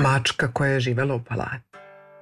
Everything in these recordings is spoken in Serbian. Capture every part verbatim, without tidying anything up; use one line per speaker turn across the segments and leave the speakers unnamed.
Mačka koja je živela u palati.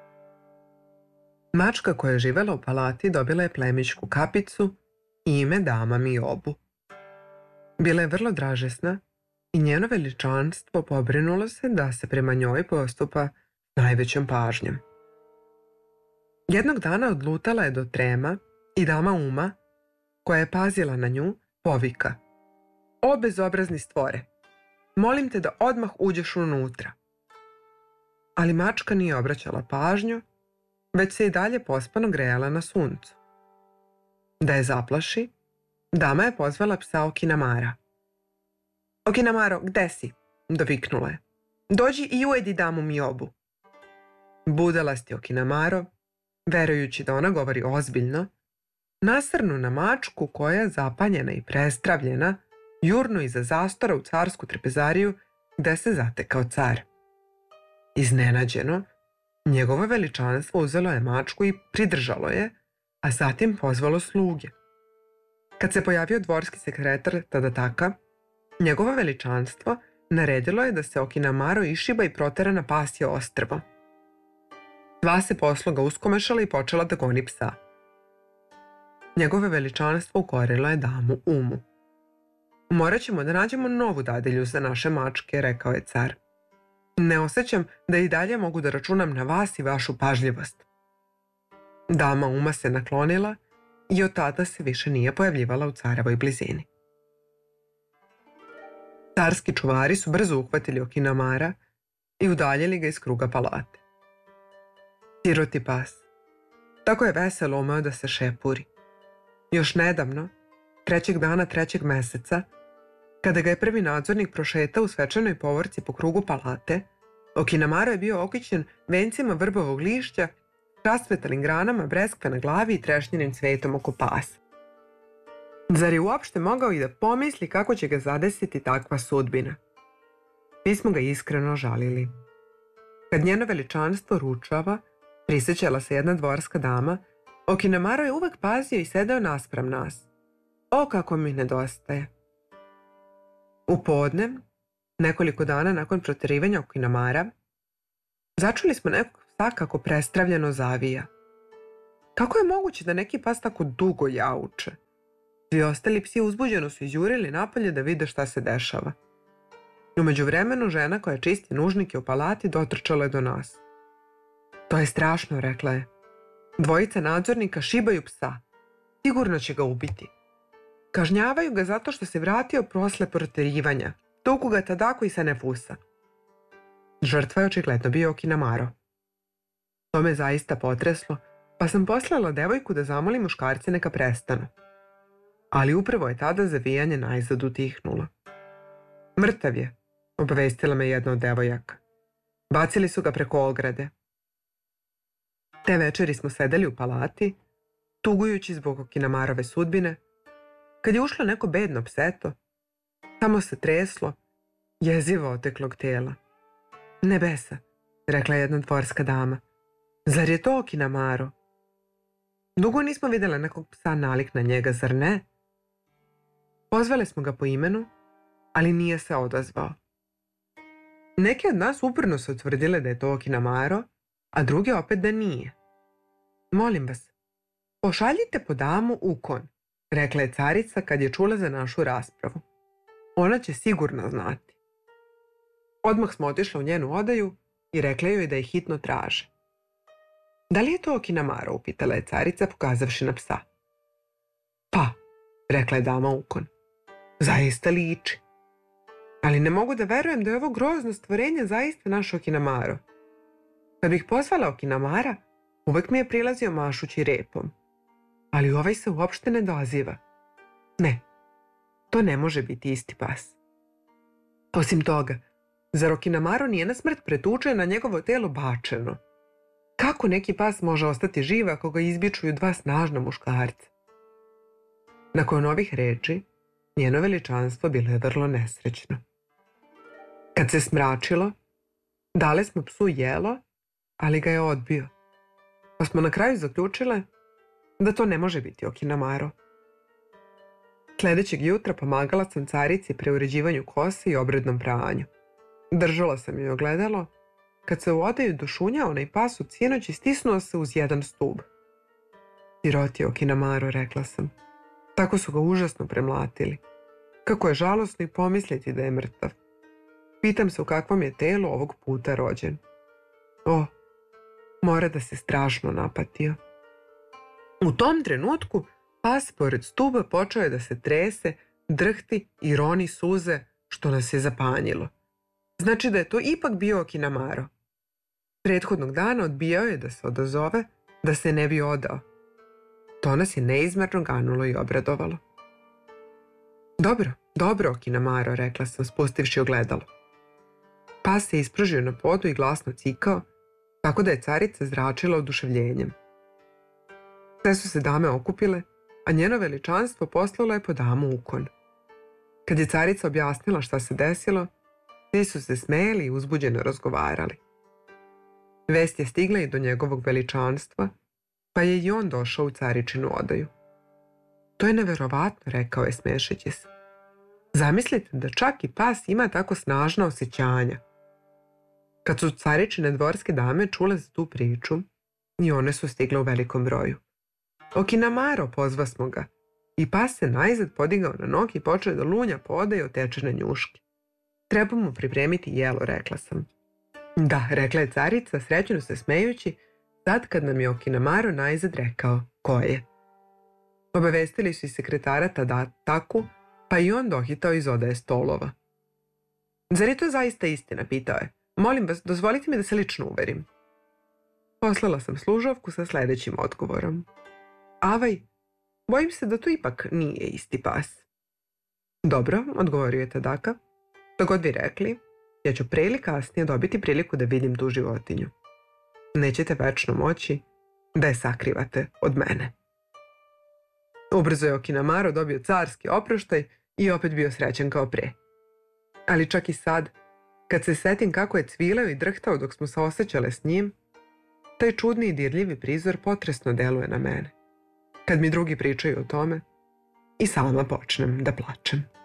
Mačka koja je živela u palati dobila je plemićku kapicu i ime Dama Miobu. Bila je vrlo dražesna i njeno veličanstvo pobrinulo se da se prema njoj postupa najvećom pažnjom. Jednog dana odlutala je do trema i Dama Uma, koja je pazila na nju, povika: "O bezobrazni stvore, molim te da odmah uđeš unutra." Ali mačka nije obraćala pažnju, već se i dalje pospano grejala na suncu. Da je zaplaši, dama je pozvala psa Okinamara. "Okinamaro, gde si?" doviknula je. "Dođi i ujedi Damu Miobu." Budalasti Okinamaro, verujući da ona govori ozbiljno, nasrnu na mačku koja, zapanjena i prestravljena, jurnu iza zastora u carsku trpezariju gde se zatekao car. Iznenađeno, njegovo veličanstvo uzelo je mačku i pridržalo je, a zatim pozvalo sluge. Kad se pojavio dvorski sekretar Tadataka, njegovo veličanstvo naredilo je da se Okinamaro išiba i protera na pasje ostrvo. Dva se posluga uskomešala i počela da goni psa. Njegovo veličanstvo ukorilo je Damu Umu. "Morat ćemo da nađemo novu dadilju za naše mačke," rekao je car. "Ne osjećam da i dalje mogu da računam na vas i vašu pažljivost." Dama Uma se naklonila i od tada se više nije pojavljivala u carevoj blizini. Carski čuvari su brzo uhvatili Okinamara i udaljili ga iz kruga palate. Siroti pas, tako je veselo umeo da se šepuri. Još nedavno, trećeg dana trećeg meseca, kada ga je prvi nadzornik prošetao u svečanoj povorci po krugu palate, Okinamaro je bio okićen vencima vrbovog lišća, rasvetalim granama breskve na glavi i trešnjenim cvetom oko pasa. Zar je uopšte mogao i da pomisli kako će ga zadesiti takva sudbina? Mi smo ga iskreno žalili. Kad njeno veličanstvo ručava, prisjećala se jedna dvorska dama, Okinamaro je uvek pazio i sedeo naspram nas. O, kako mi nedostaje. U podne, nekoliko dana nakon proterivanja Okinamara, začuli smo nekog psa kako prestravljeno zavija. Kako je moguće da neki pas tako dugo jauče? Svi ostali psi uzbuđeno su izjurili napolje da vide šta se dešava. U međuvremenu žena koja čisti nužnike u palati dotrčala je do nas. "To je strašno," rekla je. "Dvojica nadzornika šibaju psa. Sigurno će ga ubiti. Kažnjavaju ga zato što se vratio posle proterivanja. Tuku ga Tadako i Sanefusa." Žrtva je očigledno bio Okinamaro. To me zaista potreslo, pa sam poslala devojku da zamoli muškarce neka prestanu. Ali upravo je tada zavijanje najzad utihnulo. "Mrtav je," obavestila me jedna od devojaka. "Bacili su ga preko ograde." Te večeri smo sedeli u palati, tugujući zbog Okinamarove sudbine. Kad je ušlo neko bedno pseto, samo se treslo, jezivo oteklog tela. "Nebesa," rekla jedna dvorska dama. "Zar je to Okinamaro? Dugo nismo vidjela nekog psa nalik na njega, zar ne?" Pozvali smo ga po imenu, ali nije se odazvao. Neke od nas uporno su utvrdile da je to Okinamaro, a druge opet da nije. "Molim vas, pošaljite po damu Ukon," rekla je carica kad je čula za našu raspravu. "Ona će sigurno znati." Odmah smo otišli u njenu odaju i rekla joj da je hitno traže. "Da li je to Okinamaro?" upitala je carica pokazavši na psa. "Pa," rekla je dama Ukon, "zaista liči. Ali ne mogu da verujem da je ovo grozno stvorenje zaista naš Okinamaro. Kad bih pozvala Okinamara, uvek mi je prilazio mašući repom. Ali ovaj se uopšte ne doziva. Ne, to ne može biti isti pas. Osim toga, zar Okinamaro nije na smrt pretučen, na njegovo telo bačeno? Kako neki pas može ostati živ ako ga izbičuju dva snažna muškarca?" Nakon ovih reči, njeno veličanstvo bilo je vrlo nesrećno. Kad se smračilo, dale smo psu jelo, ali ga je odbio. Pa smo na kraju zaključile da to ne može biti Okinamaro. Sledećeg jutra pomagala sam carici pri uređivanju kose i obrednom pranju. Držala sam joj ogledalo kad se u odaju došunjao onaj pas od sinoć i stisnuo se uz jedan stub. Siroti Okinamaro, rekla sam. Tako su ga užasno premlatili. Kako je žalosno i pomisliti da je mrtav. Pitam se u kakvom je telu ovog puta rođen. O, mora da se strašno napatio. U tom trenutku pas pored stuba počeo je da se trese, drhti i roni suze, što nas je zapanjilo. Znači da je to ipak bio Okinamaro. Prethodnog dana odbijao je da se odazove, da se ne bi odao. To nas je neizmerno ganulo i obradovalo. Dobro, dobro, Okinamaro, rekla sam, spustivši ogledalo. Pas se ispružio na podu i glasno cikao, tako da je carica zračila oduševljenjem. Sve su se dame okupile, a njeno veličanstvo poslalo je po damu ukon. Kad je carica objasnila šta se desilo, svi su se smejali i uzbuđeno razgovarali. Vest je stigla i do njegovog veličanstva, pa je i on došao u caričinu odaju. To je neverovatno, rekao je smešeći se. Zamislite da čak i pas ima tako snažna osjećanja. Kad su caričine dvorske dame čule za tu priču, i one su stigle u velikom broju. Okinamaro, pozvasmo ga, i pas se najzad podigao na noge i počeo da lunja po odaju od tečene njuške. Treba mu pripremiti jelo, rekla sam. Da, rekla je carica, srećno se smejući, sad kad nam je Okinamaro najzad rekao ko je. Obavestili su i sekretara tada Taku, pa i on dohitao iz odaje stolova. Zar je to zaista istina, pitao je. Molim vas, dozvolite mi da se lično uverim. Poslala sam služavku sa sljedećim odgovorom. Avaj, bojim se da to ipak nije isti pas. Dobro, odgovorio je Tadaka. Što god vi rekli, ja ću pre ili kasnije dobiti priliku da vidim tu životinju. Nećete večno moći da je sakrivate od mene. Ubrzo je Okinamaro dobio carski oproštaj i opet bio srećan kao pre. Ali čak i sad, kad se setim kako je cvileo i drhtao dok smo se osjećale s njim, taj čudni i dirljivi prizor potresno deluje na mene. Kad mi drugi pričaju o tome, i sama počnem da plačem.